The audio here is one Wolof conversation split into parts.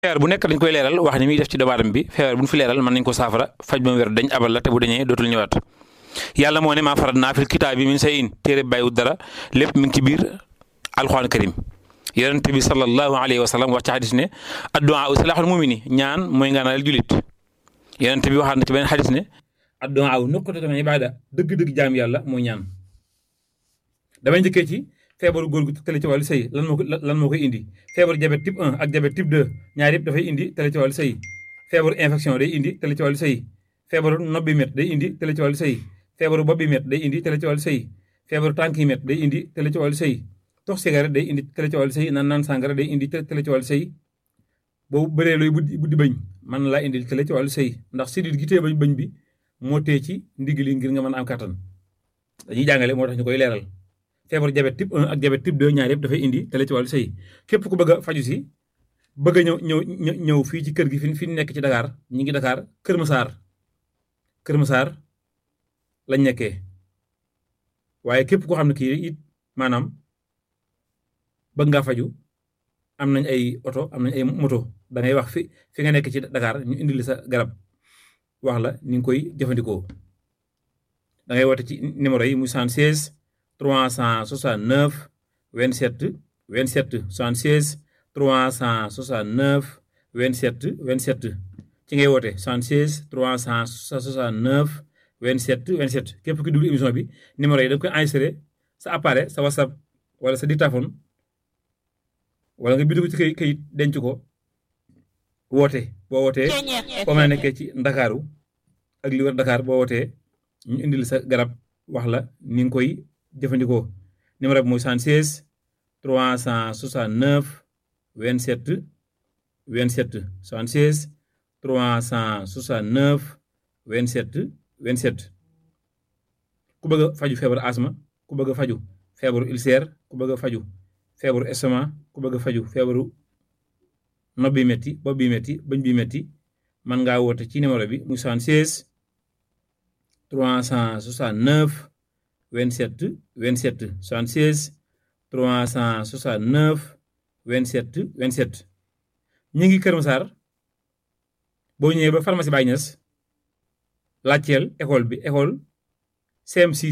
feebar bu nekk dañ koy leeral wax ni muy def ci doomu aadama bi feebar bu ñu fi leeral mën nañ ko saafara faj ba mu wér dañ abal la te bu dañee dootul ñëwaat yàlla moo ne maa farat naa fil kitaab bi min shay'in téere bàyyiwut dara lépp mi ngi ci biir alxuraan karim yonent bi sallallahu alayhi wa sallam wax ci xadis ne addu'a silaaxul mumini ñaan mooy ngaanal julit yonent bi waxaat na ci beneen xadis ne addu'a nuqtatun min ibaada dëgg-dëgg jaam yàlla mooy ñaan damay njëkkee ci feebaru góor gu tële ci wàllu sëy lan moo koy indi feebaru diabète type 1 ak diabète type 2 ñaar yëpp dafay indi tële ci wàllu sëy feebaru infection day indi tële ci wàllu sëy feebaru nopp bi met day indi tële ci wàllu sëy feebaru bopp bi met day indi tële ci wàllu sëy feebaru tànk yi met day indi tële ci wàllu sëy tox cigarette day indi tële ci wàllu sëy naan sàngara day indi tële ci wàllu sëy boobu bëree looy buddi bañ mën laa indi tële ci wàllu sëy ndax sidit gi tee bañ bi moo tee ci ndigg li ngir nga mën a am kàttan dañuy jàngale moo tax ñu koy leeral feebaru diabète type 1 ak diabète type 2 ñaar yëpp dafay indi tële ci wàllu sëy képp ku bëgg a faju si bëgg a ñëw fii ci kër gi fi nekk ci Dakar ñi ngi Dakar Kër Massar lañ nekkee waaye képp koo xam ne kii it maanaam bëgg ngaa faju am nañ ay oto am nañ ay moto da ngay wax fi nga nekk ci Dakar ñu indil sa garab wax la ni nga koy jëfandikoo da ngay woote ci numéro yi muy 76 369 27 27 76 369 27 27 ci ngay woote 76 369 27 27 képp ki dugg émission bi numéro yi da nga koy enregistré sa appareil sa WhatsApp wala sa dictaphone wala nga bind ko ci kayit denc ko woote boo wootee foo mën a nekkee ci Ndakaaru ak li wër Dakar boo wootee ñu indil sa garab wax la ni nga koy jëfandikoo numéro bi mooy 76 369 27 27 76 369 27 27 ku bëgg a faju feebaru asma ku bëgg a faju feebaru ulcère ku bëgg a faju feebaru estomac ku bëgg a faju feebaru nopp bi metti bopp bi metti bëñ bi metti mën ngaa woote ci numéro bi muy 76 369 27 27 76 369 27 27 ñu ngi Kër Massar boo ñëwee ba pharmacie Baye Niass laajteel école bi école CM6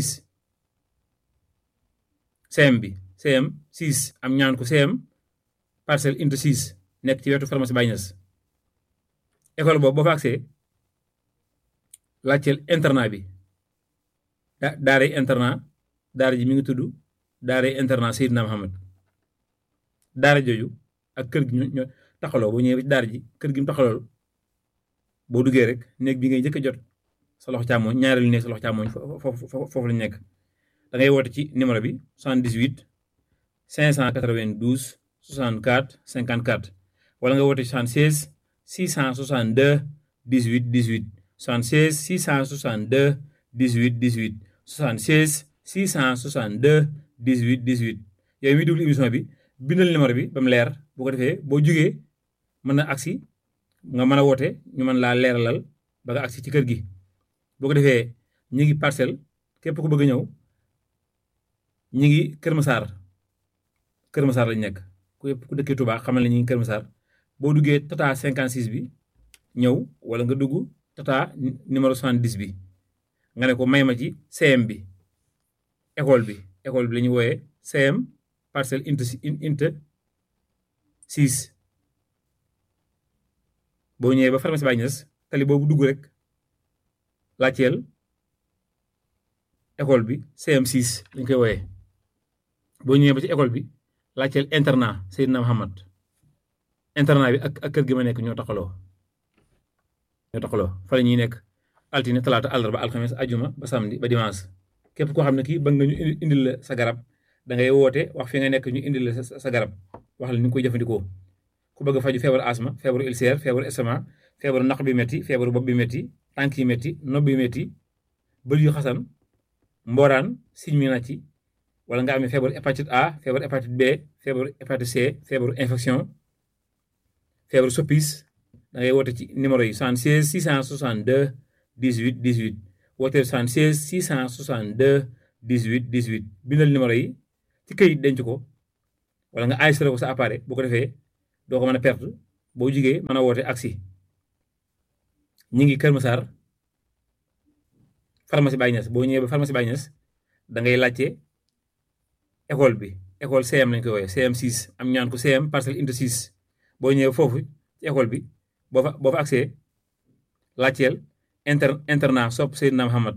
CM bi CM6 am ñaan ko CM parcelle unité 6 nekk ci wetu pharmacie Baye Niass école boobu boo fa agsee laajteel internat bi daaray internat daara ji mi ngi tudd daaray internat Seydina Mohamed daara jooju ak kër gi ñoo taxaloo boo ñëwee ci daara ji kër gi mu taxalool boo duggee rek néeg bi ngay njëkk a jot sa loxo càmmoñ ñaareelu néeg sa loxo càmmoñ foofu lañ nekk da ngay woote ci numéro bi 78 592 64 54 wala nga woote 76 662 18 18 76 662 18 18 76 662 18 18 yow mi déglu émission bi bindal numéro bi ba mu leer bu ko defee boo jugee mën na agsi nga mën a woote ñu mën laa leeralal ba nga agsi ci kër gi boo ko defee ñi ngi parcelle képp ku bëgg a ñëw ñi ngi Kër Massar lañ nekk ku dëkkee Touba xamal ne ñi ngi Kër Massar boo duggee tata 56 bi ñëw wala nga dugg tata numéro 70 bi nga ne ko may ma ci CM bi école bi la ñuy wooyee CM parcelle unité 6 boo ñëwee ba pharmacie Baye Niass tali boobu dugg rek laajteel école bi CM6 lañ koy wooyee boo ñëwee ba ci école bi laajteel internat Seydina Mohamed internat bi ak kër gi ma nekk ñoo taxaloo fa la ñuy nekk altine talaata àllarba alxames ajuma ba samedi ba dimanche képp koo xam ne kii bëgg nga ñu indil la sa garab da ngay woote wax fi nga nekk ñu indil la sa garab wax la ni nga koy jëfandikoo ku bëgg a faju feebaru asma feebaru ulcère feebaru estomac feebaru naq bi metti feebaru bopp bi metti tànk yi metti nopp bi metti bët yu xasan mbooraan siñ mi nàcci wala nga amee feebaru hépatite A feebaru hépatite B feebaru hépatite C feebaru infection feebaru soppis da ngay woote ci numéro yi 76 662 18 18 wooteel 76 662 18 18 bindal numéro yi ci këyit denc ko wala nga enregistré ko sa appareil bu ko defee doo ko mën a perte boo jugee mën a woote aksi ñi ngi Kër Massar pharmacie Baye Niass boo ñëwee ba pharmacie Baye Niass da ngay laajte école bi école CM lañ koy woowee CM 6 am ñaan ko CM parcelle unité 6 boo ñëwee foofu ci école bi boo fa accès laajteel internat sopp Seydina Muhammad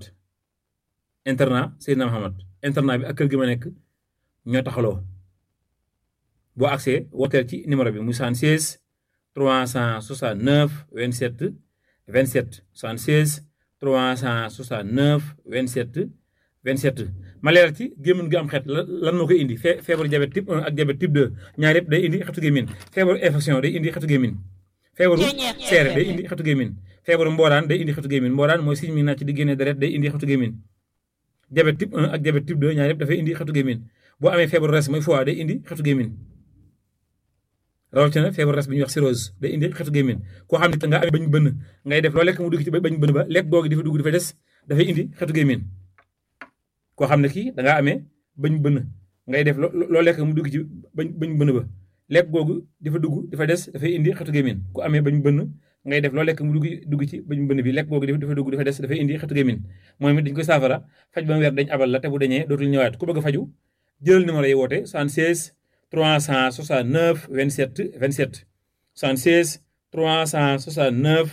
internat bi ak kër gi ma nekk ñoo taxaloo boo accès wooteel ci numéro bi mu 76 369 27 27 76 369 27 27 ma leeral ci gémmiñ gi am xeet lan moo koy indi feebaru diabète type 1 ak diabète type 2 ñaar yëpp day indi xetu gémmiñ feebaru infection day indi xetu gémmiñ feebaru seere day indi xetu gémmiñ feebaru mbooraan day indi xetu gémmiñ mbooraan mooy siñ mi nàcc di génne deret day indi xetu gémmiñ diabète type 1 ak diabète type 2 ñaar yëpp dafay indi xetu gémmiñ boo amee feebaru res mooy foie day indi xetu gémmiñ rawatina feebaru res bi ñuy wax cirrhose day indi xetu gémmiñ koo xam ne nga amee bañ bënn ngay def loo lekk mu dugg ci bañ bënn ba lekk googu dafa dugg dafa des dafay indi xetu gémmiñ koo xam ne kii dangaa amee bañ bënn ngay def loo lekk mu dugg ci bañ bënn ba lekk googu dafa dugg dafa des dafay indi xetu gémmiñ ku amee bañ bënn ngay def loo lekk mu dugg ci bañ bënn bi lekk googu dafa dugg dafa des dafay indi xetu gémmiñ mooy dañ koy saafara faj ba mu weer dañ abal la te bu dañee dootul ñëwaat ku bëgg a faju jëlal numéro yi woote 76 369 27 27 76 369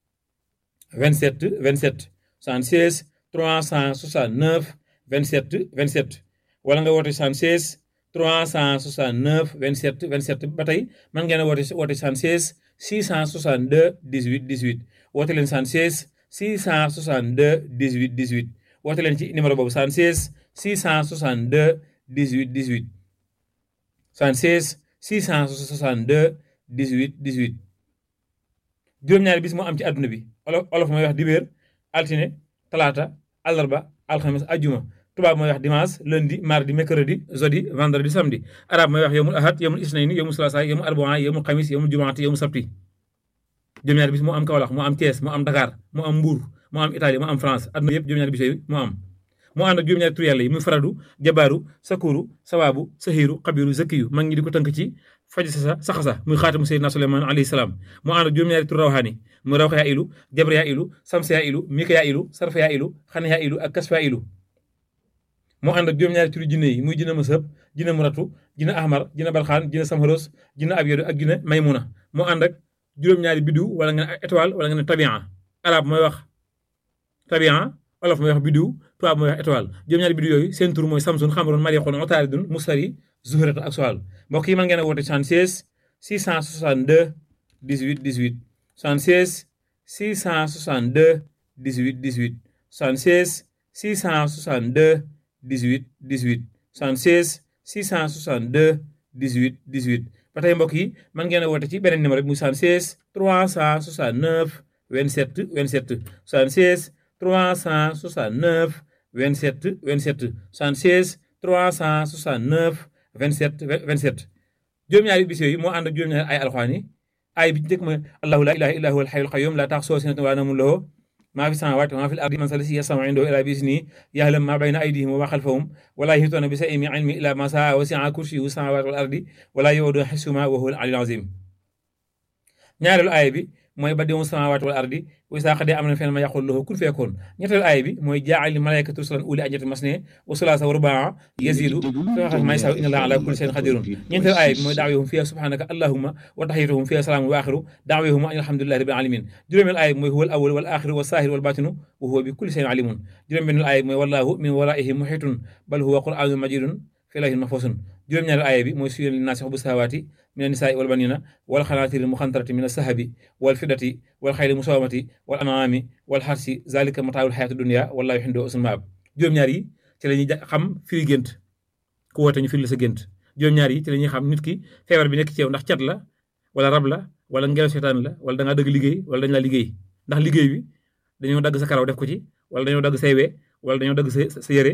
27 27 76 369 27 27 wala nga woote 76 369 27 27 ba tey mën ngeen a woote 76 662 18 18 woote leen 76 662 18 18 woote leen ci numéro boobu 76 662 18 18 76 662 18 18 juróom-ñaari bis moo am ci àdduna bi olof mooy wax dibéer altine talaata àllarba alxames ajjuma tubaab mooy wax dimanche lundi mardi mercredi jeudi vendredi samedi arab mooy wax yowmul ahad yowmul isnayni yowmul salaasa yowmul arbaa yowmul xamis yowmul jumaati yowmul sabti juróom-ñaari bis moo am Kaolack moo am Thiès moo am Dakar moo am Mbour moo am Italie moo am France àdduna yëpp juróom-ñaari bis yooyu moo am moo ànd ak juróom-ñaari tur yàlla yi muy faradu jabaaru sakuru sawaabu sahiru xabiru zakiyu mag ñi di ko tënk ci faj saxasa muy xaatamu Seydina Suleymaan alayhi salaam moo ànd ak juróom-ñaari tur rawxaani muy rawxa yaa ilu jabra yaa ilu samsa yaa ilu mika yaa ilu sarfa yaa ilu xane yaa ilu ak kasfa yaa ilu moo ànd ak juróom-ñaari turu jinne yi muy jinne mësëb jinne muratu jinne ahmar jinne balxaan jinne samharos jinne abyodu ak jinne maymuna moo ànd ak juróom-ñaari biddiw wala nga ne étoile wala nga ne tabian arab mooy wax tabian olof mooy wax biddiw tubaab mooy wax étoile juróom-ñaari biddiw yooyu seen tur mooy samsun xamron mariixoon otaaridun musari zuhrata ak soal mbokk yi mën ngeen a woote 76 662 18 18 76 662 18 18 76 662 18 18 76 662 18 18 ba tey mbokk yi mën ngeen a woote ci beneen numéro bi muy 76 369 27 27 76 369 27 27 76 369 27 27 juróom-ñaari bis yooyu moo ànd ak juróom-ñaari ay alxuraan yi ay bi ci njëkk mooy allahu la ilaha illa huwa al-hayyul qayyum la ta'khudhuhu sinatun wa la nawmun lahu ma fi samawati wa ma fi al-ardi man zalladhi yashfa'u 'indahu illa bi idhnihi ya'lamu ma bayna aydihim wa ma khalfahum wa la yuhituna bi shay'in min 'ilmihi illa ma sha'a wasi'a kursiyyuhu as-samawati wal ardi wa la ya'uduhu hifdhuhuma wa huwa al-'aliyyul 'azim ñaareelu aaya bi mooy badi'u samawati wal ardi wa izaa qadaa amran fa innamaa yaquulu lahu kun fayakun ñetteelu aaya bi mooy jaa'ala malaa'ikata rusulan ulii ajnihatin masnaa wa sulaasa wa rubaa'a yaziidu maa yashaa'u inna Allaaha 'alaa kulli shay'in qadiirun ñeenteelu aaya bi mooy da'waahum fiihaa subhaanaka allaahumma wa tahiyyatuhum fiihaa salaamun wa aaxiru da'waahum anil hamdulillaahi rabbil aalamiin juróomeelu aaya bi mooy huwal awwalu wal aaxiru was zaahiru wal baatinu wa huwa bi kulli shay'in 'aliimun juróom-benneelu aaya bi mooy wallaahu min waraa'ihim muhiitun bal huwa qur'aanun majiidun fii lawhin mahfuuz juróom-ñaareelu aaya bi mooy suyyina linnaasi hubbu shahawaati mina nisaa'i wal baniina wal qanaatiiri l-muqantarati mina z-zahabi wal fiddati wal xayli musawwamati wal an'aami wal harsi zaalika mataa'ul hayaati dunyaa wallaahu indahu husnul ma'aab juróom-ñaar yi ci la ñuy xam firi gént ku woote ñu firi la sa gént juróom-ñaar yi ci la ñuy xam nit ki feebar bi nekk ci yow ndax cat la wala rab la wala ngelaw seetaan la wala da ngaa dëgg liggéey wala dañ laa liggéey ndax liggéey bi dañoo dagg sa karaw def ko ci wala dañoo dagg say wee wala dañoo dagg sa yére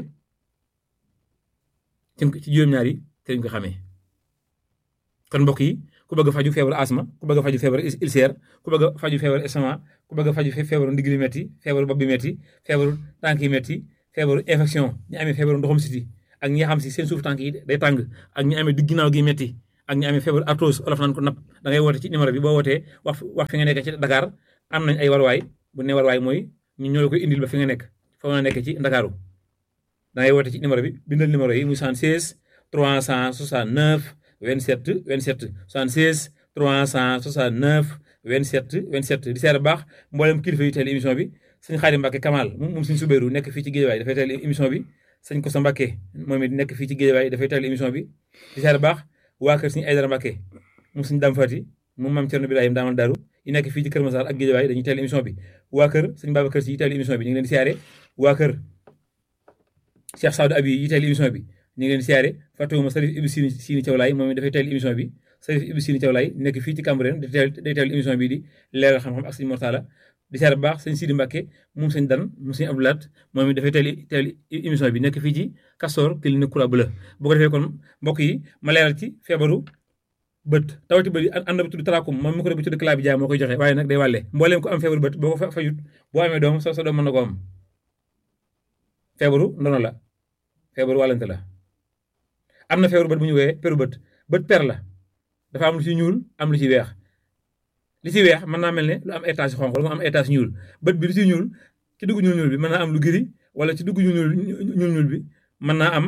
ci juróom-ñaar yi te ñu ko xamee kon mbokk yi ku bëgg a faju feebaru asma ku bëgg a faju feebaru ulcère ku bëgg a faju feebaru estomac ku bëgg a faju feebaru ndigg li metti feebaru bopp bi metti feebaru tànk yi metti feebaru infection ñi amee feebaru ndoxum siti ak ñi xam si seen suuf tànk yi day tàng ak ñi amee digg ginnaaw gi metti ak ñi amee feebaru arthrose olof naan ko napp da ngay woote ci numéro bi boo wootee wax fi nga nekk ci Dakar am nañ ay warwaay bu ne warwaay mooy ñu ñoo la koy indil ba fi nga nekk fa nga nekk ci Ndakaaru da ngay woote ci numéro bi bindal numéro yi muy 76 369 27 27 76 369 27 27 di seer baax mboolem kilifa yi teel émission bi sëñ Xaadim Mbàkke Kamal moom sëñ Subeeru nekk fii ci Géejawaay dafay teel émission bi sëñ Kosa Mbàkke moom it nekk fii ci Géejawaay dafay teel émission bi di seer baax waa kër sëñ Aydara Mbàkke moom sëñ Dam Fati moom maam Cerno Birahim daamal Daaru yi nekk fii ci Kër Masar ak Géejawaay dañuy teel émission bi waa kër sëñ Babacar Si yi teel émission bi ñu ngi leen di siyaare waa kër Cheikh Saadou Abi yi teel émission bi ñu ngi leen di siyaare fàttewuma Sarif Ibu Sini Thiawlaay moom it dafay teel émission bi Sarif Ibu Sini Thiawlaay nekk fii ci Cambérène day teel émission bi di leeral xam-xam ak sëñ Mortala di siyaare bu baax sëñ Sidi Mbàkke moom sëñ Dan moom sëñ Abdoulaat moom it dafay teel émission bi nekk fii ci Castor clinique Croix Bleue bu ko defee kon mbokk yi ma leeral ci feebaru bët tawati bët yi ànd bu tudd trachome moom micro bi tudd clavidia moo koy joxe waaye nag day wàlle mbooleem ko am feebaru bët boo ko fajut boo amee doom sa doom mën na ko am feebaru ndono la feebaru wàllante la am na feebaru bët bu ñu wooyee peru bët per la dafa am lu ci ñuul am lu ci weex li ci weex mën naa mel ne lu am étage xonq wala mu am étage ñuul bët bi lu ci ñuul ci dugg ñuul bi mën naa am lu giri wala ci dugg ñuul bi mën naa am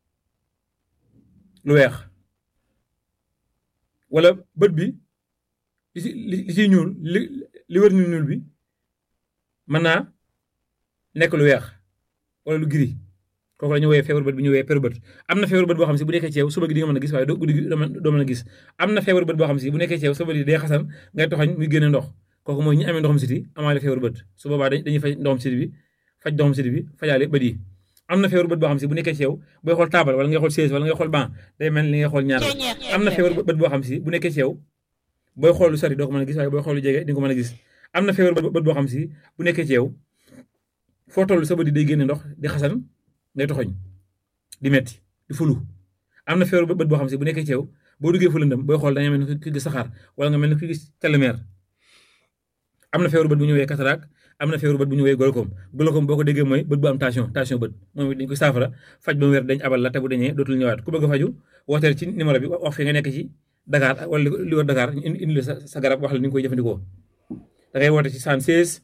lu weex wala bët bi li ciy ñuul li wër ñuul bi mën naa nekk lu weex wala lu giri kooku la ñu woowee feebar bët bi ñu woowee peru bët am na feebar bët boo xam si bu nekkee ci yow suba gi di nga mën a gis waaye guddi gi doo mën a gis am na feebar bët boo xam si bu nekkee ci yow suba gi day xasan ngay toxañ muy génne ndox kooku mooy ñi amee ndoxam siti amaale feebar bët su boobaa dañuy faj ndoxam siti bi fajaale bët yi am na feebar bët boo xam si bu nekkee ci yow booy xool taabal wala ngay xool chaise wala ngay xool banc day mel li ngay xool ñaar am na feebar bët boo xam si bu nekkee ci yow booy xool lu sori doo ko mën a gis waaye booy xool lu jege di nga ko mën a gis am na feebar bët boo xam si bu nekkee ci yow foo toll sa bët yi day génne ndox di xasan ngay toxoñ di metti di fulu am na feebar bët boo xam si bu nekkee ci yow boo duggee fu lëndëm booy xool da nga mel ni ku gis saxaar wala nga mel ni ku gis telemeer am na feebar bët bu ñu woowee cataracte am na feebar bët bu ñu woowee glaucome boo ko déggee mooy bët bu am tension bët moom it dañ koy saafara faj ba mu wér dañ abal la te bu dañee dootul ñëwaat ku bëgg a faju wooteel ci numéro bi wax fi nga nekk ci Dakar wala li wër Dakar ñu indi la sa garab wax la ni nga koy jëfandikoo da ngay woote ci 76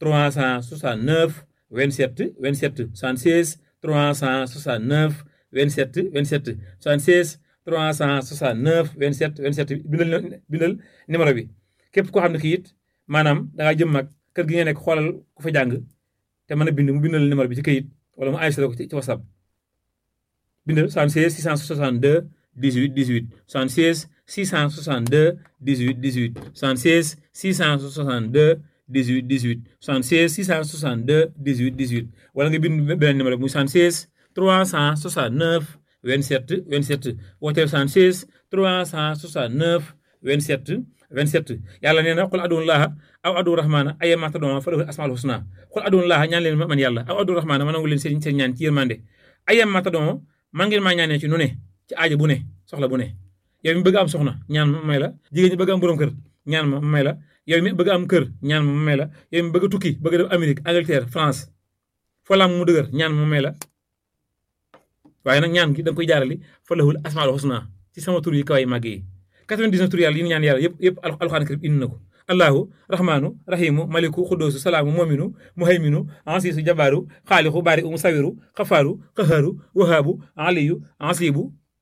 369 27 27 76 369 27 27 76 369 27 27 bindal numéro bi képp koo xam ne kii it maanaam da ngaa jëm mag kër gi nga nekk xoolal ku fa jàng te mën a bind mu bindal numéro bi ci këyit wala mu enregistré ko ci WhatsApp bindal 76 662 18 18 76 662 18 18 76 662 18 18 76 662 18 18 wala nga bind beneen numéro bi muy 76 369 27 27 wooteel 76 369 27 27 yàlla nee na qul adullaha aw adu rahmana ayyama tad'u falahu asmaul husna qul adullaha ñaan leen man yàlla aw adu rahmana ma nangu leen seen ñaan ci yërmande ayyama tad'u man ngeen maa ñaanee ci nu ne ci aajo bu ne soxla bu ne yow mi bëgg am soxna ñaan ma may la jigéen ñi bëgg am borom kër ñaan ma may la yow mi bëgg am kër ñaan ma may la yow mi bëgg a tukki bëgg a dem Amérique Angleterre France foo la mu dëgër ñaan ma may la waaye nag ñaan gi da nga koy jaarali falahul asmaul husna ci sama tur yi kaw yi màgg yi 99 tur yàlla yi ñu ñaan yàlla yëpp alxuraan karim indi na ko allahu rahmanu rahimu maliku xuddoosu salaamu mominu muhayminu ansiisu jabaaru xaalixu baari'u musawiru xafaaru qaharu wahaabu aliyu ansibu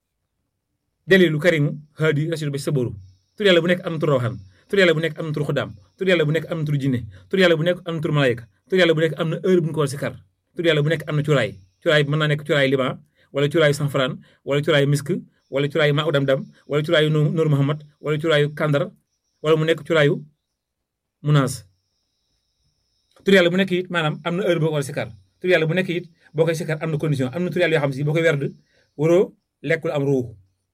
dalilu karimu haadi rasidu ba saboru tur yàlla bu nekk am na tur rawxaan tur yàlla bu nekk am na tur xudaam tur yàlla bu nekk am na tur jinne tur yàlla bu nekk am na tur malayka tur yàlla bu nekk am na heure bu ñu ko war si kar tur yàlla bu nekk am na cuuraay bi mën naa nekk cuuraay liban wala cuuraayu sanfran wala cuuraayu misk wala cuuraayu maa udam dam wala cuuraayu Noor Muhammad wala cuuraayu kandar wala mu nekk cuuraayu munaas tur yàlla bu nekk it maanaam am na heure boo ko war a sikar tur yàlla bu nekk it boo koy sikar am na condition am na tur yàlla yoo xam si boo koy werd waroo lekkul am ruux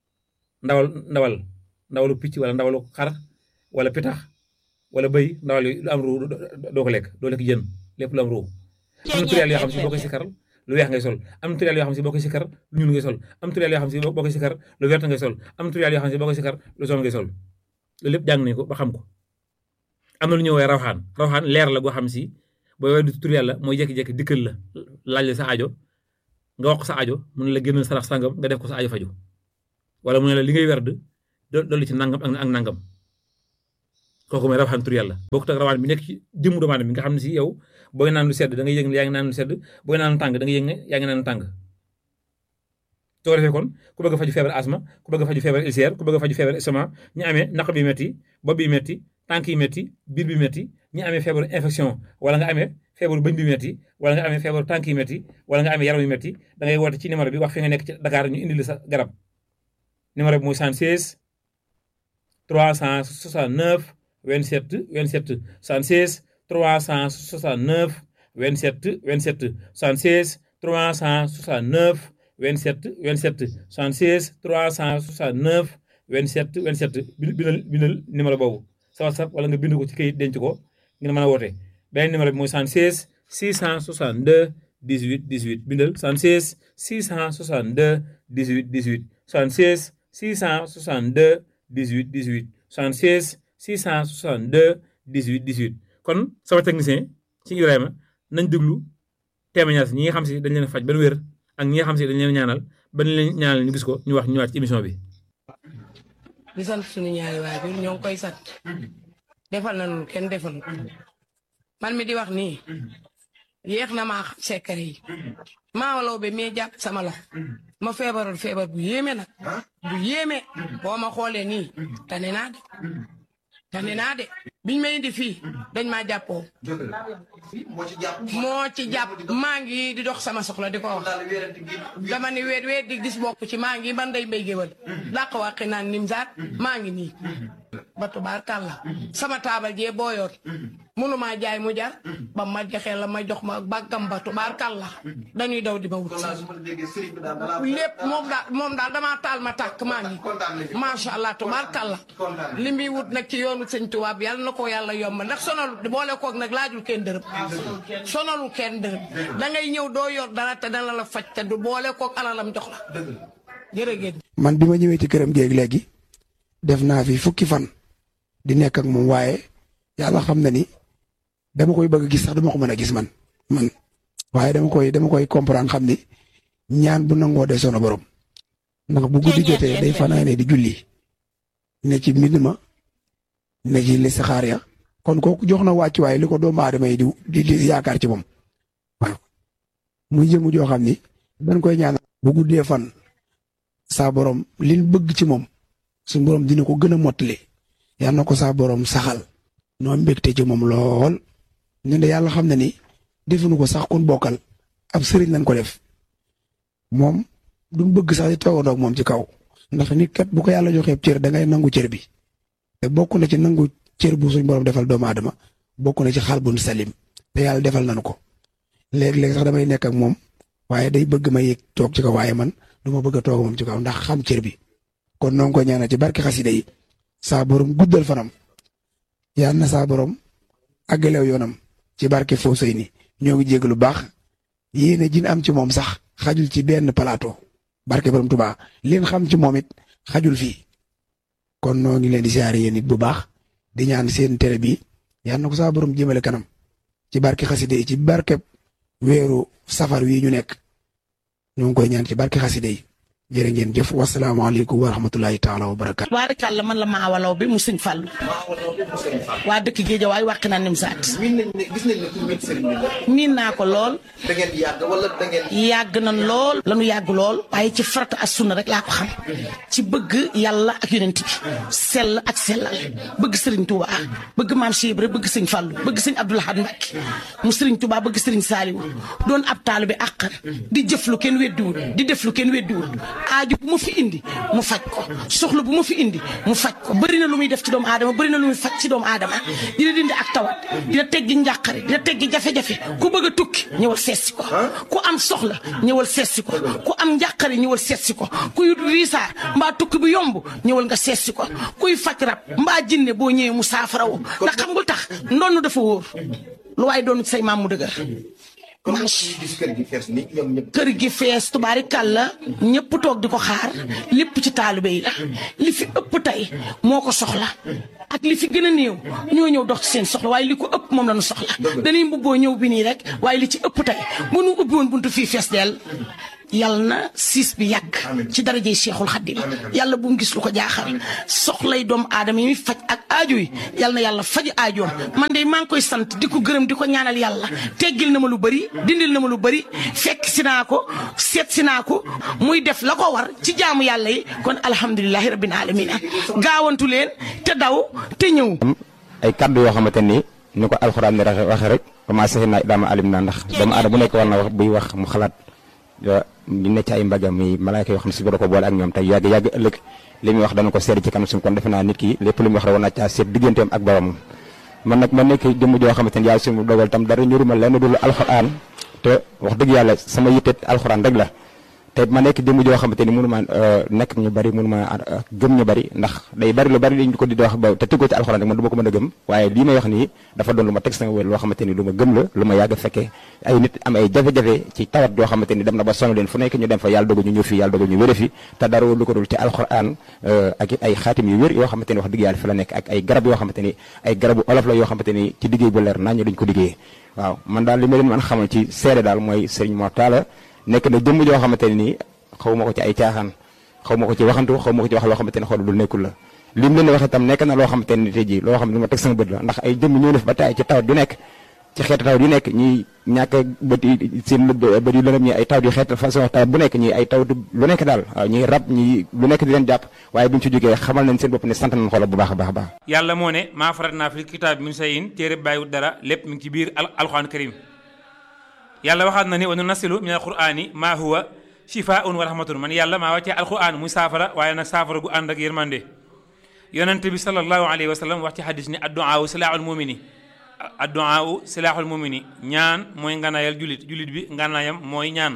ndawalu picc wala ndawalu xar wala pitax wala bëy ndawal lu am ruux doo ko lekk doo lekk jën lépp lu am ruux am na tur yàlla yoo xam si boo koy sikar lu weex ngay sol am tur yàlla yoo xam si boo koy sikar lu ñuul ngay sol am tur yàlla yoo xam si boo koy sikar lu vert ngay sol am tur yàlla yoo xam si boo koy sikar lu jaune ngay sol loolu lépp jàng nañ ko ba xam ko am na lu ñuy woowee rawxaan leer la goo xam si booy weddi tur yàlla mooy jékki-jékki dikkal la laaj la sa aajo nga wax ko sa aajo mu ne la génnal sarax sàngam nga def ko sa aajo faju wala mu ne la li ngay werd dolli ci nangam ak nangam kooku mooy rawaxaan tur yàlla bokkut ak rawaan bi nekk ci jëmmu doomu aadama bi nga xam ne si yow booy naan lu sedd da ngay yëg ne yaa ngi naan lu sedd booy naan lu tàng da ngay yëg ne yaa ngi naan lu tàng soo defee kon ku bëgg a faju feebar asma ku bëgg a faju feebar ulcère ku bëgg a faju feebar estomac ñi amee naq bi metti bopp bi metti tànk yi metti biir bi metti ñi amee feebaru infection wala nga amee feebaru bëñ bi metti wala nga amee feebaru tànk yi metti wala nga amee yaram yi metti da ngay woote ci numéro bi wax fi nga nekk ci Dakar ñu indi la sa garab numéro bi muy 76 369 27 27 76 369 27 27 76 369 27 27 76 369 27 27 bindal numéro boobu sa WhatsApp wala nga bind ko ci kayit denc ko ngeen mën a woote beneen numéro bi mooy 76 662 18 18 bindal 76 662 18 18 76 662 18 18 76 662 18 18 kon sama technicien ci Ibrahima nañ déglu témoignage ñi nga xam si dañ leen faj ba wér ak ñi nga xam si dañ leen ñaanal ba leen ñaanal ñu gis ko ñu wax ñëwaat ci émission bi. di sant suñu ñaari waajur ñoo ngi koy sant defal nañu kenn defal man mi di wax nii yéex na maa xam secret yi maa law be mee jàpp sama loxo ma feebaroon feebar bu yéeme nag bu yéeme boo ma xoolee nii tane naa de biñ may indi fii dañ maa jàppoo moo ci jàpp maa ngi di dox sama soxla di ko wax dama ni weet di gis bokk ci maa ngi man day mbay géwal dàq wàqi naan Nimzaat maa ngi nii ba tubaarkàlla sama taabal jee booyoon mënumaa jaay mu jar ba ma joxee la ma jox ma bàggam ba tubaarkàlla dañuy daw di ma wut lépp moom daal damaa taal ma tàkk maa ngi macha allah tubaarkàlla li muy wut nag ci yoonu sëñ tubaab yàlla na ko yàlla yomb ndax sonalu boole koog nag laajul kenn dërëm sonalul kenn dërëm da ngay ñëw doo yor dara te dana la faj te du boole koog alalam jox la jërëjëf. man bi ma ñëwee ci këram géeg léegi def naa fi fukki fan di nekk ak moom waaye yàlla xam na ni dama koy bëgg gis sax dama ko mën a gis man waaye dama koy comprendre xam ni ñaan bu nangoo de sono borom ndax bu guddi jotee day fanaane di julli ne ci mbind ma ne ci listixaar ya kon kooku jox na wàccuwaay li ko doomu aadama yi di yaakaar ci moom waaw muy jëmu joo xam ni dañ koy ñaan bu guddee fan saa borom liñ bëgg ci moom suñu borom dina ko gën a mottali yal na ko saa borom saxal noo mbégte ci moom lool ñun de yàlla xam na ni defuñu ko sax kun bokkal ab sëriñ lañ ko def moom duñ bëgg sax di toogandoo ak moom ci kaw ndax nit kat bu ko yàlla joxee cër da ngay nangu cër bi te bokk na ci nangu cër bu suñ borom defal doomu aadama bokk na ci xal bu salim te yàlla defal nañu ko léeg-léeg sax damay nekk ak moom waaye day bëgg ma yéeg toog ci kaw waaye man du ma bëgg a toog moom ci kaw ndax xam cër bi kon noo ngi ko ñaanal ci barke xasida yi saa borom guddal fanam yal na saa borom àggalew yoonam ci barke Fawzeyni ñoo ngi jégg lu baax yéene jin am ci moom sax xajul ci benn plateau barke borom Tuubaa leen xam ci moom it xajul fii kon noo ngi leen di siyaare yéen it bu baax di ñaan seen télé bi yal na ko saa borom jëmale kanam ci barke xasida yi ci barke weeru safar wi ñu nekk ñoo ngi koy ñaan ci barke xasida yi jërë ngeen jëf wasalaamaaleykum wa rahmatulahi taala wa barakaatu. Baarikàlla man la Maawalaw bi mu sëñ Fallu waa dëkk Géejawaay wàq naa Nimzaat. miin naa ko lool. da ngeen yàgg wala da ngeen. yàgg nañ lool. lanu yàgg lool. waaye ci farata ak sunna rek laa ko xam. ci bëgg yàlla ak yonent bi. sell ak sellal. bëgg Serigne Touba. bëgg maam Cheikh Ibra bëgg sëñ Fallu bëgg sëñ Abdou Lahad Mbacké mu Serigne Touba bëgg Serigne Saliou doon ab taalibe àqan di jëf lu kenn weddiwul di def lu kenn weddiwul aaju bu ma fi indi mu faj ko soxla bu ma fi indi mu faj ko bëri na lu muy def ci doomu aadama bëri na lu muy faj ci doomu aadama dina dindi ak tawat dina teggi njàqare dina teggi jafe-jafe ku bëgg a tukki ñëwal seetsi ko ku am soxla ñëwal seetsi ko ku am njàqare ñëwal seetsi ko kuy riisaar mbaa tukki bu yomb ñëwal nga seetsi ko kuy faj rab mbaa jinne boo ñëwee mu saafara woo ndax xam nga tax ndoonu dafa wóor lu waaye doon say maam mu dëgër kër gi fees tubaarikàlla ñëpp toog di ko xaar lépp ci taalibe yi la li fi ëpp tey moo ko soxla ak li fi gën a néew ñoo ñëw dox ci seen soxla waaye li ko ëpp moom la ñu soxla dañuy mbubboo ñëw bi nii rek waaye li ci ëpp tey bu nu ubbi woon buntu fii fees dell yàlla na siis bi yàgg ci darajey Cheikhul Khadim yàlla bu mu gis lu ko jaaxal soxlay doomu aadama yi faj ak aajo yi yàlla na yàlla faj aajoom man de maa ngi koy sant di ko gërëm di ko ñaanal yàlla teggil na ma lu bëri dindil na ma lu bëri fekk si naa ko seet si naa ko muy def la ko war ci jaamu yàlla yi kon alhamdulilahi rabbil alamin gaawantu leen te daw te ñëw ay kaddu yoo xamante ni ko alxuraan ni waxe rek commencé naa daama alim naa ndax doomu aadama bu nekk war na wax buy wax mu xalaat ñu ne ci ay mbagam mi malaaka yoo xam ne si boro ko boole ak ñoom tey yàgg ëllëg li muy wax dana ko seede ci kanam suñu kon defe naa nit ki lépp lu muy wax rek war naa caa seet digganteem ak boromam man nag ma nekk jëmm joo xamante ni yàlla suñu dogal tam dara ñuruma lenn dul alxuraan te wax dëgg yàlla sama yitteet alxuraan rek la te ma nekk jëmm joo xamante ni mënuma nekk ñu bari mënuma gëm ñu bari ndax day bari lu bari dañ ko di wax ba te tëggoo ci alxuraan rek man du ma ko mën a gëm waaye lii may wax nii dafa doon lu ma teg sama wér loo xamante ni lu ma gëm la lu ma yàgg fekkee ay nit am ay jafe-jafe ci tawat joo xamante ni dem na ba sonn leen fu nekk ñu dem fa yàlla dogal ñu ñëw fii yàlla dogal ñu wére fi te dara lu ko dul ci alxuraan ak ay xaatim yu wér yoo xamante ni wax dëgg yàlla fi la nekk ak ay garab yoo xamante ni ay garabu olof la yoo xamante ni ci liggéey bu leer naa ñu duñ ko liggéeyee waaw man daal li ma leen mën xamal ci seede daal mooy Serigne Mor Talla nekk na jëmm joo xamante ni xaw ma ko ci ay caaxaan xaw ma ko ci waxantu xaw ma ko ci wax loo xamante ne xool lu nekkul la lim leen wax itam nekk na loo xamante ne tey jii loo xam ne lu ma teg sama bët la ndax ay jëmm ñoo def ba tey ci tawat yu nekk ci xeetu tawat yu nekk ñi ñàkk bët yi seen bët yu lëndëm ñi ay tawat yu xeetu façon tawat bu nekk ñi ay tawat lu nekk daal waaw ñi rab ñi lu nekk di leen jàpp waaye bi ñu ci jógee xamal nañ seen bopp ne sant nañ xoolal bu baax a baax a baax yàlla moo ne maa faratnaa fil kitaab min shay'in téere bàyyiwut dara lépp mi ngi ci biir alxuraan karim yàlla waxaat na ni wa nunazzilu min alqur'ani maa huwa shifaa'un wa rahmatun man yàlla maa wàccee alquran muy saafara waaye nag saafara gu ànd ak yërmande yonent bi sallallahu alayhi wa sallam wax ci xadis ni addu'aa silaaxul mumini addu'aa silaaxul mumini ñaan mooy nganaayal julit bi nganaayam mooy ñaan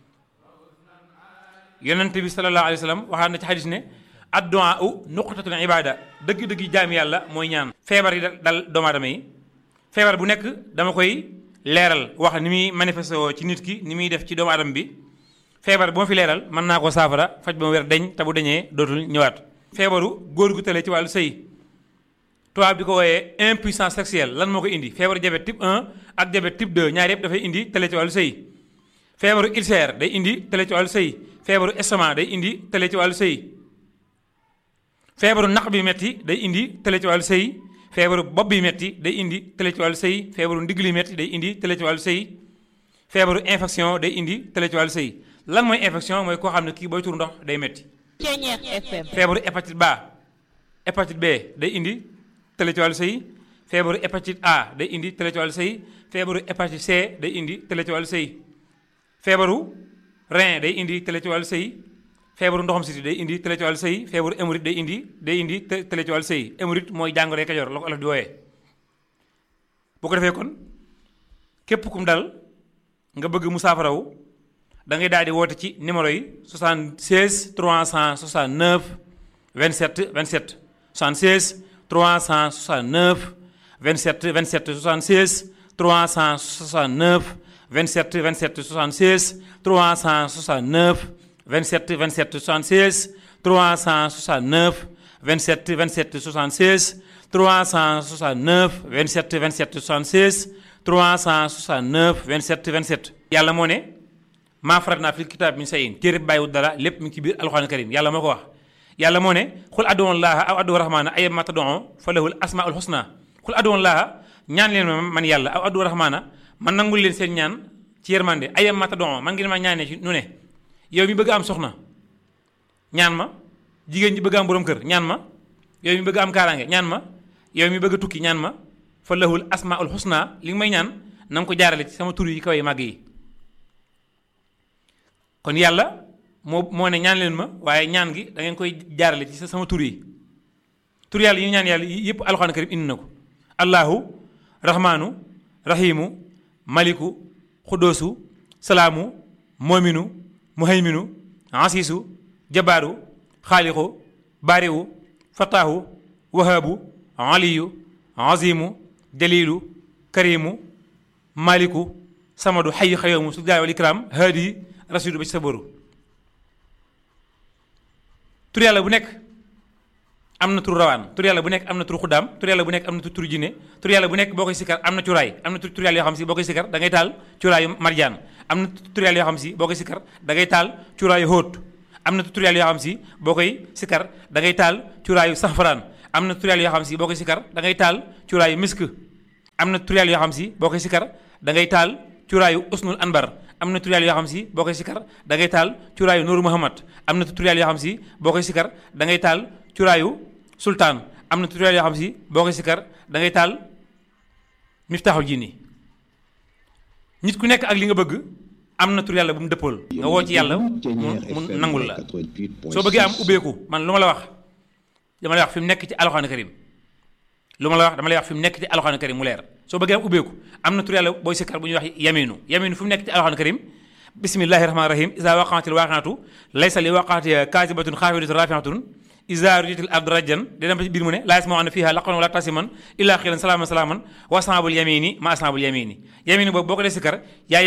yonent bi sallallahu alayhi wa sallam waxaat na ci xadis ne addu'aa nuqtatul ibada dëgg-dëgg jaami yàlla mooy ñaan feebar yi dal doomu aadama yi feebar bu nekk dama koy leeral wax ni muy manifesté woo ci nit ki ni muy def ci doomu aadama bi feebar bu ma fi leeral mën naa ko saafara faj ba mu wér deñ te bu deñee dootul ñëwaat feebaru góor gu tële ci wàllu sëy tubaab di ko wooyee impuissance sexuelle lan moo ko indi feebaru diabète type 1 ak diabète type 2 ñaar yëpp dafay indi tële ci wàllu sëy feebaru ulcère day indi tële ci wàllu sëy feebaru estomac day indi tële ci wàllu sëy feebaru naq bi metti day indi tële ci wàllu sëy feebaru bopp bi metti day indi tële ci wàllu sëy feebaru ndigg li metti day indi tële ci wàllu sëy feebaru infection day indi tële ci wàllu sëy lan mooy infection mooy koo xam ne kii booy tur ndox day metti feebaru hépatite B day indi tële ci wàllu sëy feebaru hépatite A day indi tële ci wàllu sëy feebaru hépatite C day indi tële ci wàllu sëy feebaru rein day indi tële ci wàllu sëy feebaru ndoxam siti day indi tële ci wàllu sëy feebaru hémorroïde day indi tële ci wàllu sëy hémorroïde mooy jàngoro Kajoor la ko olof di wooyee bu ko defee kon képp kum dal nga bëgg mu saafarawu da ngay daal di woote ci numéro yi 76 369 27 27 76 369 27 27 76 369 27 27 76 369 27 27 76 369 27 27 76 369 27 27 76 369 27 27 yàlla moo ne maa faratnaa fil kitaab min shay'in téere bàyyiwul dara lépp mi ngi ci biir alxuraan karim yàlla moo ko wax yàlla moo ne xul ad'u llaaha aw ad'u rahmaana ayyammaa tad'uu fa lahul asmaa'ul husnaa xul ad'u llaaha ñaan leen ma man yàlla aw ad'u rahmaana man nangul leen seen ñaan ci yërmande ayyammaa tad'uu man ngeen ma ñaanee ci nu ne yow mi bëgg am soxna ñaan ma jigéen ñi bëgg am borom kër ñaan ma yow mi bëgg am kaaraange ñaan ma yow mi bëgg a tukki ñaan ma fa lahul asmaa'ul husnaa li nga may ñaan na nga ko jaarale ci sama tur yi kaw yi màgg yi kon yàlla moo ne ñaan leen ma waaye ñaan gi da ngeen koy jaarale ci sama tur yi tur yàlla yi ñaan yàlla yëpp alxuraan karim indi na ko allahu rahmaanu rahimu maliku xudoosu salaamu moominu muhayminu asiisu jabaaru xaalixu baariwu fataahu wahaabu aliyu azimu jalilu karimu maliku samadu xayu xayoomu su gaay wal ikram haadi rasidu ba ci sa boru tur yàlla bu nekk am na tur rawaan tur yàlla bu nekk am na tur xuddaam tur yàlla bu nekk am na tur jinne tur yàlla bu nekk boo koy sikkar am na curaay am na tur yàlla yoo xam si boo koy sikkar da ngay taal curaayu marjaan am na tur yàlla yoo xam si boo koy sikkar da ngay taal curaayu xóot am na tur yàlla yoo xam si boo koy sikkar da ngay taal curaayu saxfaraan am na tur yàlla yoo xam si boo koy sikkar da ngay taal curaayu misk am na tur yàlla yoo xam si boo koy sikkar da ngay taal curaayu usnul anbar am na tur yàlla yoo xam si boo koy sikkar da ngay taal curaayu nuuru muhammad am na tur yàlla yoo xam si boo koy sikkar da ngay taal curaayu sultaan am na tur yàlla yoo xam si boo koy sikkar da ngay taal miftaaxul jinni nit ku nekk ak li nga bëgg am na tur yàlla bu mu dëppool nga woo ci yàlla mu nangul la soo bëggee am ubbeeku man lu ma la wax dama lay wax fi mu nekk ci alxuraan karim lu ma la wax dama lay wax fi mu nekk ci alxuraan karim mu leer soo bëggee am ubbeeku am na tur yàlla booy sikkar bu ñuy wax yaminu fi mu nekk ci alxuraan karim bismillahi rahmaani rahim isa waqaatil waaqaatu laysa li waqaatiha kaasibatun xaafidatun rafiatun isa rujitil ardu rajjan dina ba ci biir mu ne laa yasma'uuna fiihaa laqwan wala tasiman illaa qiilan salaaman wa ashaabul yamini ma ashaabul yamini yaminu boobu boo ko dee sikkar yaa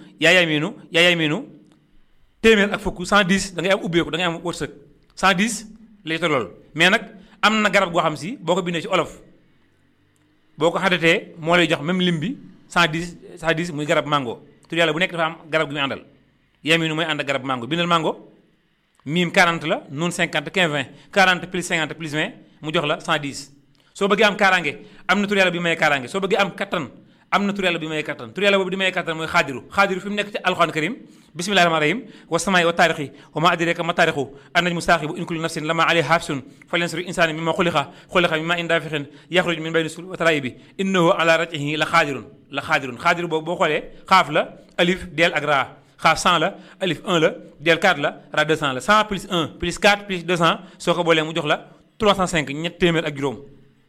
yaminu téeméer ak fukk 110 da ngay am ubbeeku da ngay am wërsëg 110 lay tollool mais nag am na garab goo xam si boo ko bindee ci olof boo ko xadatee moo lay jox même lim bi 110 muy garab mango tur yàlla bu nekk dafa am garab gi muy àndal yaminu mooy ànd ak garab mango bindal mango miim 40 la nun 50 15 20 40 plus 50 plus 20 mu jox la 110 soo bëggee am kaaraange am na tur yàlla bi may kaaraange soo bëggee am kattan am na tur yàlla bi may kattan tur yàlla boobu di may kattan mooy xaadiru fi mu nekk ci alxuraan karim bismillahi rahmaani rahim wa samaai wa taarixi wa ma adraka ma taarixu annajmu saaxibu in kullu nafsin lama alayha hafsun falyansur insaani mimma xuliqa mimma in daafixin yaxruj min bayni sul wa taraayibi innahu ala raj'ihi la xaadirun xaadiru boobu boo xoolee xaaf la alif deel ak raa xaaf 100 la alif 1 la del 4 la ra 200 la 100 plus 1 plus 4 plus 200 soo ko boolee mu jox la 305 ñett téeméer ak juróom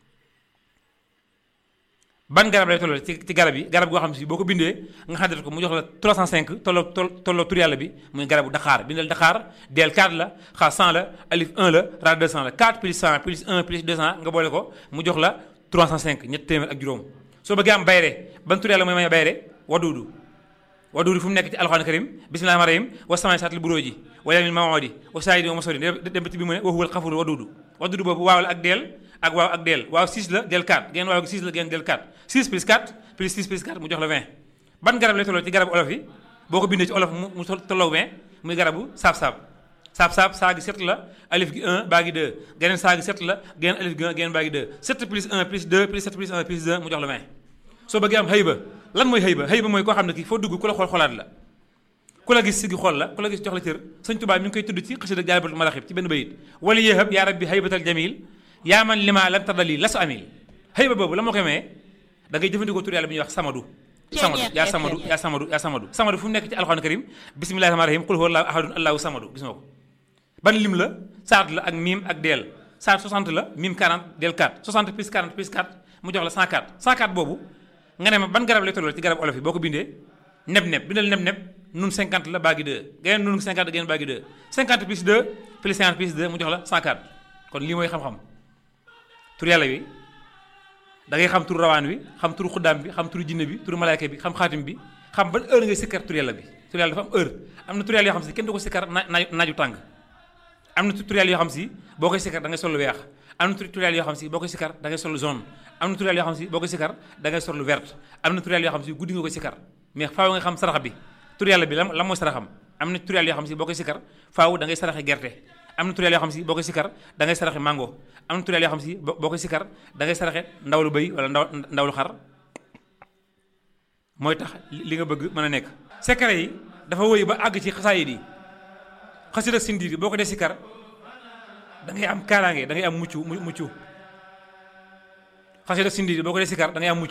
ban garab lay tolloo ci garab yi garab goo xam si boo ko bindee nga xadat ko mu jox la 305 tolloo tur yàlla bi muy garabu daxaar bindal daxaar del 4 la xaaf 100 la alif 1 la ra 200 la 4 plus 100 plus 1 plus 200 nga boole ko mu jox la 305 ñett téeméer ak juróom soo bëggee am bayre ban tur yàlla mooy may bayre waduudu fu mu nekk ci alxuraan karim bismillahi rahmaani rahim wa samaai saatil buróoji wa yawmil maw'udi wa saayidin wa mas'uudin dem ba ci bi mu ne wa huwal xafuuru waduudu boobu waaw la ak deel ak waaw ak deel waaw 6 la del 4 ngeen waaw 6 la ngeen del 4 6 plus 4 plus 6 plus 4 mu jox la 20 ban garab lay tolloo ci garabu olof yi boo ko bindee ci olof mu tolloo 20 muy garabu saab-saab saa gi 7 la alif gi 1 baa gi 2 geneen saa gi 7 la geneen alif gi 1 geneen baa gi 2 7 plus 1 plus 2 plus 7 plus 1 plus 2 mu jox la 20 soo bëggee am xëyba lan mooy xëyba mooy koo xam ne kii foo dugg ku la xoolaat la ku la gis sigi xool la ku la gis jox la cër sëñ Tuubaa mi ngi koy tudd ci xasida Jaalibatul Maraaxib ci benn bayit wala yéexab yaa rabbi xëybatal jamil yaa man lima lan tardali lasu amil xëyba boobu la moo koy maye da ngay jëfandikoo tur yàlla bi ñuy wax samadu samadu fu mu nekk ci alxuraan karim bismillahi rahmaani rahim qul huwallaahu ahadun allahu samadu gis nga ko ban lim la saat la ak miim ak deel saat 60 la miim 40 del 4 60 plus 40 plus 4 mu jox la 104 boobu nga ne ma ban garab lay tolloo ci garab olof yi boo ko bindee neb bindal neb nun 50 la baagi 2 geneen nun 50 geneen baagi 2 50 plus 2 plus 50 plus 2 mu jox la 104 kon lii mooy xam-xam tur yàlla wi da ngay xam tur rawaan wi xam tur xuddaam bi xam tur jinne bi tur malaayka bi xam xaatim bi xam ban heure ngay sikkar tur yàlla bi tur yàlla dafa am heure am na tur yàlla yoo xam si kenn du ko sikkar naaju tàng am na tur yàlla yoo xam si boo koy sikkar da ngay sol lu weex am na tur yàlla yoo xam si boo koy sikkar da ngay sol lu jaune am na tur yàlla yoo xam si boo koy sikkar da ngay sol lu vert am na tur yàlla yoo xam si guddi nga koy sikkar mais faaw nga xam sarax bi tur yàlla bi lan mooy saraxam am na tur yàlla yoo xam si boo koy sikkar faaw da ngay saraxe gerte am na tur yàlla yoo xam si boo koy sikkar da ngay saraxe mango am na tur yàlla yoo xam si boo koy sikkar da ngay saraxe ndaw lu bëy wala ndaw lu xar mooy tax li nga bëgg mën a nekk secret yi dafa wëy ba àgg ci xasaayid yi xasida sindiir boo ko dee sikkar da ngay am kaaraange da ngay am mucc xasida sindiir boo ko dee sikkar da ngay am mucc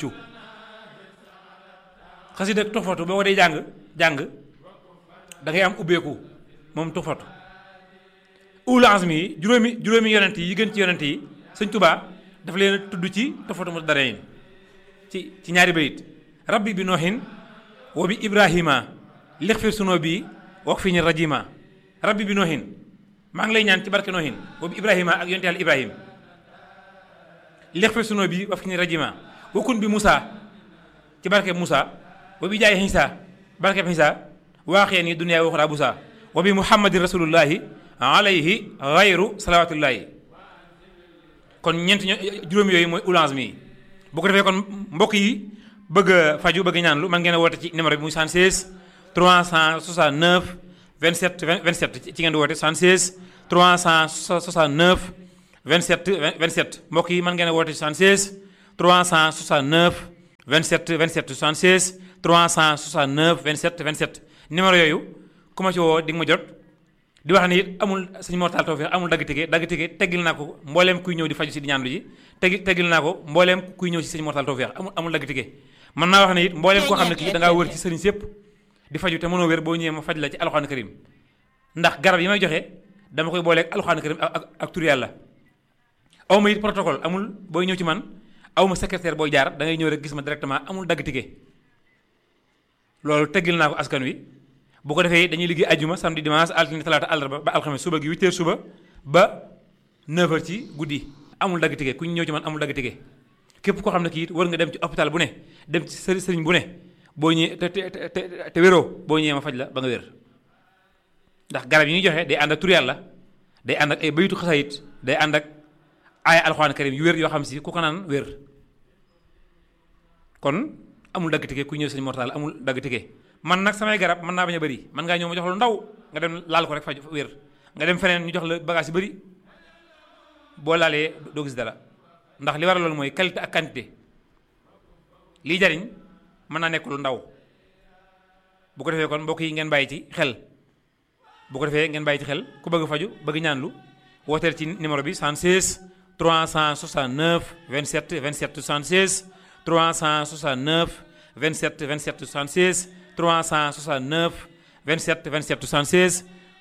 xasida tuxfatu boo ko dee jàng da ngay am ubbeeku moom tuxfatu ulul azmi yi juróomi yonent yi gën ci yonent yi sëñ Tuubaa dafa leen a tudd ci tuxfatu mu dara ci ñaari bayit rabbi bi noohin wa bi ibrahima lixfir sunoo bi wax fi ñu rajima rabbi bi noohin maa ngi lay ñaan ci barke noohin wa bi ibrahima ak yonent yàlla ibrahim lixfir sunoo bi wax fi ñu rajima wakun bi Moussa ci barke Moussa wa bi jaay Xiisa barke Xiisa waaxee ni duniyaa waxraa busa wa bi muhammadin rasulullahi alayhi xayru salawatullahi kon juróom yooyu mooy ulange mi bu ko defee kon mbokk yi bëgg a faju bëgg ñaan lu man ngeen a woote ci numéro bi muy 76 369 27 27 ci ngeen di woote 76 369 27 27 mbokk yi man ngeen a woote 76 369 27 27 76 369 27 27 numéro yooyu ku ma ci woo di nga ma jot di wax ni it amul Sëñ Mor Talla Tawfekh amul dagg tike teggil naa ko mbooleem kuy ñëw di faju si di ñaanlu ji teggil naa ko mbooleem kuy ñëw si Sëñ Mor Talla Tawfekh amul dagg tike mën naa wax ne it mbooleem koo xam ne kii da ngaa wër ci sëriñ sépp di faju te mënoo wér boo ñëwee ma faj la ci alxuraan karim ndax garab yi may joxe dama koy booleeg alxuraan karim ak tur yàlla aw ma it protocole amul booy ñëw ci man aw ma secrétaire booy jaar da ngay ñëw rek gis ma directement amul dagg tike loolu teggil naa ko askan wi bu ko defee dañuy liggéey ajjuma samedi dimanche altine talaata àllarba ba alxames suba gi 8h suba ba 9h ci guddi amul dagg tike ku ñu ñëw ci man amul dagg tike képp koo xam ne kii it war nga dem ci hôpital bu ne dem ci sëriñ bu ne boo ñëwee te wéroo boo ñëwee ma faj la ba nga wér ndax garab yi ñuy joxe day ànd ak tur yàlla day ànd ak ay baytu xasayit day ànd ak aaya alxuraan karim yu wér yoo xam si ku ko naan wér kon amul dagg tike ku ñëw Sëñ Mor Talla amul dagg tike man nag samay garab mën naa bañ a bëri mën ngaa ñëw ma jox la ndaw nga dem laal ko rek faj wér nga dem feneen ñu jox la bagage yu bëri boo laalee doo gis dara ndax li waral loolu mooy qualité ak quantité lii jariñ mën naa nekk lu ndaw bu ko defee kon mbokk yi ngeen bàyyi ci xel bu ko defee ngeen bàyyi ci xel ku bëgg faju bëgg ñaanlu wooteel ci numéro bi 76 369 27 27 76 369 27 27 76 369 27 27 76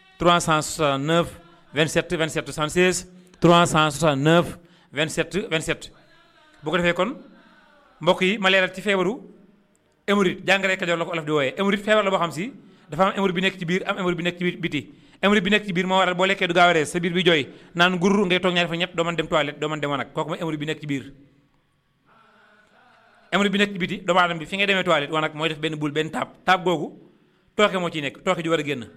369 27 27 76 369 27 27 bu ko defee kon mbokk yi ma leeral ci feebaru hémorroïde jàngare Kajoor la ko olof di wooyee hémorroïde feebar la boo xam si dafa am hémorroïde bi nekk ci biir am hémorroïde bi nekk ci biti hémorroïde bi nekk ci biir moo waral boo lekkee du gaaw a rees sa biir bi jooy naan gur ngay toog ñaari fa ñett doo mën dem toilette doo mën dem wanag kooku mooy hémorroïde bi nekk ci biir hémorroïde bi nekk ci biti doomu aadama bi fi ngay demee toilette wanag mooy def benn bul benn taab googu tooke moo ciy nekk tooke ju war a génn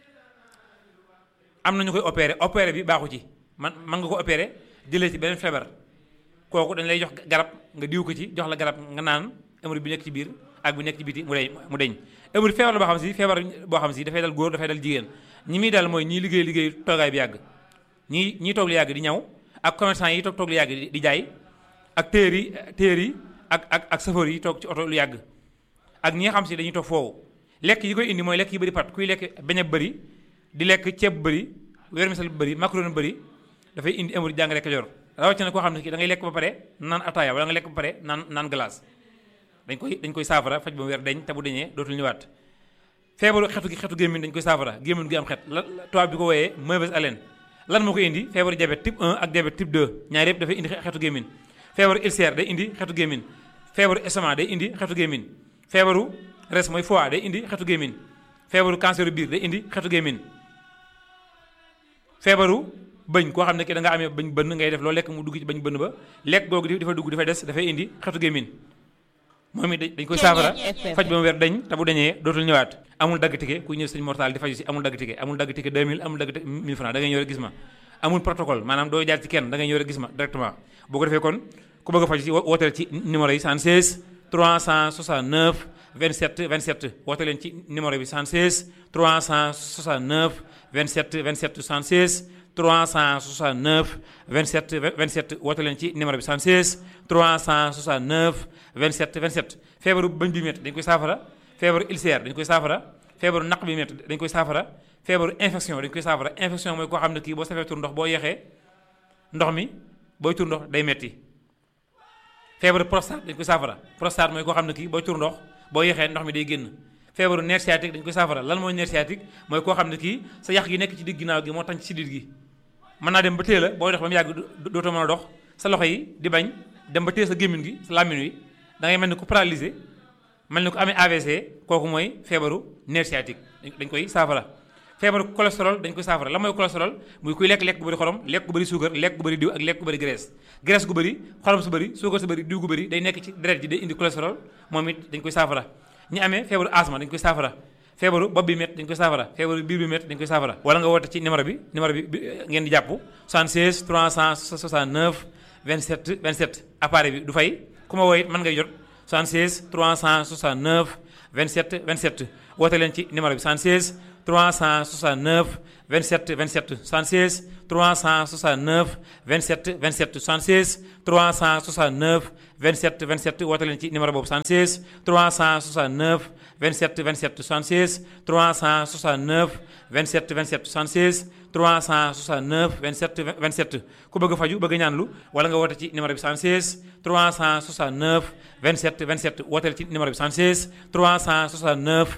am na ñu koy opéré bi baaxu ci man nga ko opéré jëlee ci beneen feebar kooku dañ lay jox garab nga diw ko ci jox la garab nga naan hémorroïde bi nekk ci biir ak bi nekk ci biti mu deñ hémorroïde feebar la boo xam si dafay dal góor dafay dal jigéen ñi muy dal mooy ñii liggéey toogaay bi yàgg ñii toog lu yàgg di ñaw ak commerçant yi toog lu yàgg di jaay ak téer yi ak chauffeur yi toog ci oto lu yàgg ak ñi nga xam si dañuy toog foofu lekk yi koy indi mooy lekk yi bëri pat kuy lekk beñe bëri di lekk ceeb bëri vermicelle bu bëri macaroni bëri dafay indi hémorroïde jàngare Kajoor rawatina koo xam ne kii da ngay lekk ba pare naan ataaya wala nga lekk ba pare naan glace dañ koy saafara faj ba mu weer dañ te bu dañee dootul ñëwaat feebaru xetu gémmiñ dañ koy saafara gémmiñ gi am xet la tubaab bi ko wooyee mauvaise haleine lan moo koy indi feebaru diabète type 1 ak diabète type 2 ñaar yëpp dafay indi xetu gémmiñ feebaru ulcère day indi xetu gémmiñ feebaru estomac day indi xetu gémmiñ feebaru res mooy foie day indi xetu gémmiñ feebaru cancer biir day indi xetu gémmiñ feebaru bëñ koo xam ne ki da nga amee bañ bënn ngay def loo lekk mu dugg ci bañ bënn ba lekk googu dafa dugg dafay des dafay indi xetu gémmiñ moom it dañ koy saafara faj ba mu weer dañ te bu dañee dootul ñëwaat amul dagg tike ku ñëw Sëñ Mor Talla di faju si amul dagg tike 2000 amul dagg tike 1000 francs da ngay ñëw rek gis ma amul protocole maanaam doo jaar ci kenn da ngay ñëw rek gis ma directement boo ko defee kon ku bëgg a faju si wooteel ci numéro yi 76 369 27 27 woote leen ci numéro bi 76 369 27 27 76 369 27 27 woote leen ci numéro bi 76 369 27 27 feebaru bëñ bi métti dañ koy saafara feebaru ulcère dañ koy saafara feebaru naq bi métti dañ koy saafara feebaru infection dañ koy saafara infection mooy koo xam ne kii boo safee tur ndox boo yeexee ndox mi booy tur ndox day metti feebaru prostate dañ koy saafara prostate mooy koo xam ne kii booy tur ndox boo yeexee ndox mi day génn feebaru nerf sciatique dañ koy saafara lan mooy nerf sciatique mooy koo xam ne kii sa yax gi nekk ci digg ginnaaw gi moo tax ci sidit gi mën naa dem ba téye la booy dox ba mu yàgg dootoo mën a dox sa loxo yi di bañ dem ba téye sa gémmiñ gi sa làmmiñ wi da ngay mel ni ku paralysé mel ni ku amee AVC kooku mooy feebaru nerf sciatique dañ koy saafara feebaru cholestérol dañ koy saafara la mooy cholestérol muy kuy lekk gu bëri xorom lekk gu bëri suukar lekk gu bëri diw ak lekk gu bëri graisse gu bëri xorom su bëri suukar su bëri diw gu bëri day nekk ci deret ji day indi cholestérol moom it dañ koy saafara ñi amee feebaru asma dañ koy saafara feebaru bopp bi métti dañ koy saafara feebaru biir bi métti dañ koy saafara wala nga woote ci numéro bi ngeen di jàpp 76 369 27 27 appareil bi du fay ku ma woo it mën ngay jot 76 369 27 27 woote leen ci numéro bi 76 369 27 27 76 369 27 27 76 369 27 27 woote leen ci numéro boobu 76 369 27 27 76 369 27 27 76 369 27 27 ku bëgg faju bëgg ñaanlu wala nga woote ci numéro bi 76 369 27 27 wooteel ci numéro bi 76 369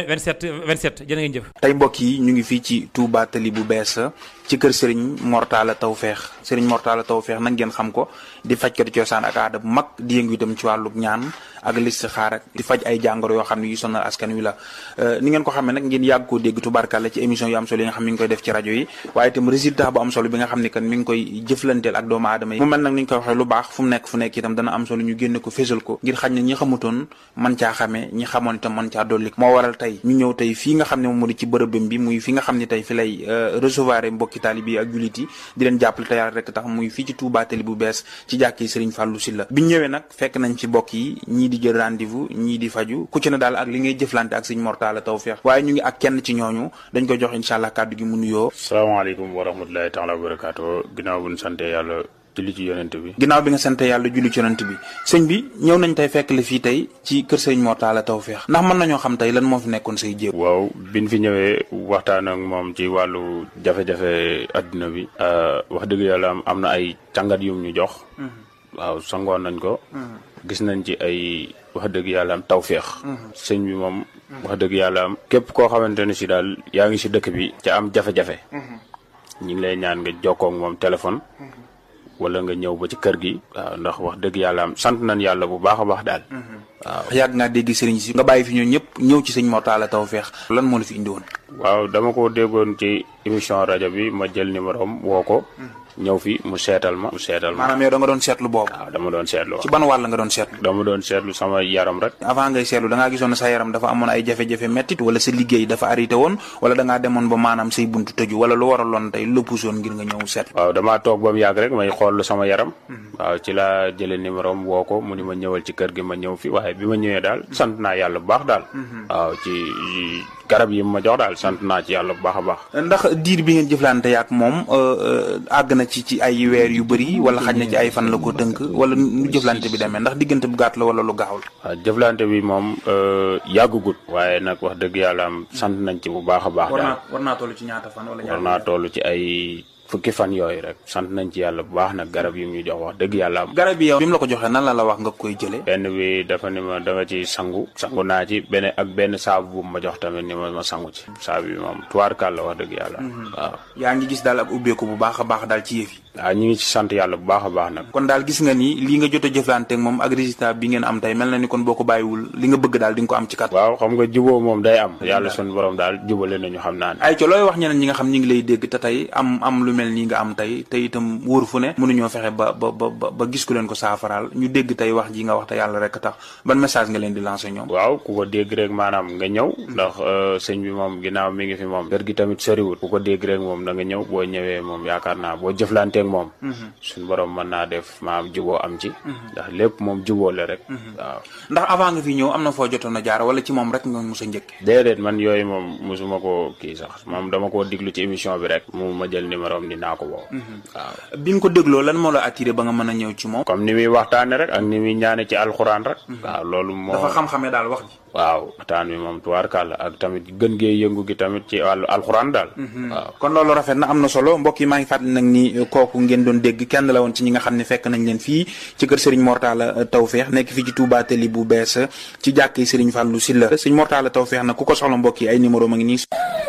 27 27 jërë ngeen jëf. tey mbokk yi ñu ngi fii ci Touba Tali bu bees ci kër Serigne Mor Talla Tawfekh Serigne Mor Talla Tawfekh nag ngeen xam ko di fajkati cosaan ak aada bu mag di yëngu itam ci wàllu ñaan ak listixaar ak di faj ay jàngoro yoo xam ne yu sonal askan wi la ni ngeen ko xamee nag ngeen yàgg koo dégg tubarkalla ci émission yu am solo yi nga xam mi ngi koy def ci rajo yi waaye itam résultat bu am solo bi nga xam ne kan mi ngi koy jëflanteel ak doomu aadama yi mu mel nag ni ñu koy waxee lu baax fu mu nekk itam dana am solo ñu génne ko fésal ko ngir xañ na ñi xamutoon man caa xamee ñi xamoon itam man caa dolli moo waral tey ñu ñëw tey fii nga xam ne moom moo di ci bërëbam bi muy fi nga xam ne tey fi lay recevoir mbokki taalibe yi ak jullit yi di leen jàppale te yàlla rek tax muy fii ci Touba Tali bu bees ci jàkkee Serigne Fallou Sylla biñ ñëwee nag fekk nañ ci mbokk yi ñii di jël rendez-vous ñii di faju ku ci ne daal ak li ngay jëflante ak Serigne Mor Talla Tawfekh waaye ñu ngi ak kenn ci ñooñu dañ ko jox incha allah kàddu gi mu nuyoo. salaamaaleykum wa rahmatulahi taala wa barakaatu ginnaaw bu ñu sante yàlla julli ci yonent bi. ginnaaw bi nga sante yàlla julli ci yonent bi sëñ bi ñëw nañ tey fekk la fii tey ci kër Serigne Mor Talla Tawfekh ndax mën nañoo xam tey lan moo fi nekkoon say jéego. waaw biñ fi ñëwee waxtaan ak moom ci wàllu jafe-jafe adduna bi wax dëgg yàlla am na ay càngat yum ñu jox. waaw sangoon nañ ko. gis nañ ci ay wax dëgg yàlla am tawféex. sëñ bi moom wax dëgg yàlla am képp koo xamante ne si daal yaa ngi si dëkk bi ca am jafe-jafe. ñu ngi lay ñaan nga jokkoo ak moom téléphone. wala nga ñëw ba ci kër gi. waaw ndax wax dëgg yàlla am sant nañ yàlla bu baax a baax daal. waaw yàgg ngaa dégg sëriñ si nga bàyyi fi ñoo ñëpp ñëw ci sëñ Mor Talla Tawfekh lan moo la fi indi woon. waaw dama ko déggoon ci émission rajo bi ma jël numéro am woo ko. ñëw fi mu seetal ma. maanaam yow da nga doon seetlu boobu. waaw dama doon seetlu ci ban wàll nga doon seetlu. dama doon seetlu sama yaram rek. avant ngay seetlu da ngaa gisoon ne sa yaram dafa amoon ay jafe-jafe mettit wala sa liggéey dafa arrêté woon wala da ngaa demoon ba maanaam say buntu tëju wala lu waraloon tey lu puusoon ngir nga ñëw seetlu. waaw damaa toog ba mu yàgg rek may xool sama yaram. waaw ci laa jëlee numéro am woo ko mu ni ma ñëwal ci kër gi ma ñëw fi waaye bi ma ñëwee daal sant naa yàlla bu baax daal. waaw ci garab yi ma jox daal sant naa ci yàlla bu baax a baax. ndax diir bi ngeen jëflante ak moom àgg na ci ay weer yu bëri wala xaj na ci ay fan la ko tënk wala nu jëflante bi demee ndax diggante bu gàtt la wala lu gaaw la. waaw jëflante bi moom yàggugut waaye nag wax dëgg yàlla am sant nañ ci bu baax a baax. daal war naa toll ci ñaata fan wala ñaata. war naa toll ci ay fukki fan yooyu rek sant nañ ci yàlla bu baax nag garab yi ñu jox wax dëgg yàlla am. garab yi yow bi mu la ko joxee nan la wax nga koy jëlee. benn bi dafa ni ma da nga ci sangu naa ci benn saabu bu ma jox tamit ni ma sangu ci saabu bi moom tuwaarkaal la wax dëgg yàlla. waaw yaa ngi gis daal ak ubbeeku bu baax a baax daal ci yëf yi. waaw ñu ngi ci sant yàlla bu baax a baax nag. kon daal gis nga ni lii nga jot a jëflante ak moom ak résultat bi ngeen am tey mel na ni kon boo ko bàyyiwul li nga bëgg daal di nga ko am ci kat. waaw xam nga juboo moom day am. yàlla sunu borom daal jubale nañu xam naa ne. ay co looy wax ñeneen ñi nga xam ñi ngi lay dégg te tey am lu mel nii nga am tey te itam wóor fu ne mënuñoo fexe ba gis ku leen ko saafaraal ñu dégg tey wax ji nga wax te yàlla rek tax ban message nga leen di lancer ñoom. waaw ku ko dégg rek maanaam nga ñëw ndax sëñ bi moom ginnaaw mi ngi fi moom kër gi tamit soriwul ku ko dégg rek moom da nga ñëw boo ñëwee moom yaakaar naa boo jëflanteeg moom suñu borom mën naa def maam juboo am ci. ndax lépp moom juboo la rek. waaw ndax avant nga fi ñëw am na foo jotoon a jaar wala ci moom rek nga mos a njëkk. déedéet man yooyu moom mosuma ko kii sax moom dama koo diglu ci émission bi rek mu ma jël numéro am dinaa ko woo. waaw bi nga ko dégloo lan moo la attiré ba nga mën a ñëw ci moom. comme ni muy waxtaane rek ak ni muy ñaane ci alxuraan rek. waaw loolu moo dafa xam-xamee daal wax ji. waaw waxtaan bi moom tubaarkàlla ak tamit gën gee yëngu gi tamit ci wàllu alxuraan daal. waaw kon loolu rafet na am na solo mbokk yi maa ngi fàttali nag ni kooku ngeen doon dégg kenn la woon ci ñi nga xam ne fekk nañ leen fii ci kër Serigne Mor Talla Tawfekh nekk fii ci Touba Tali bu bees ci jàkkee Serigne Fallou Sylla Serigne Mor Talla Tawfekh nag ku ko soxla mbokk yi ay numéro ma ngi nii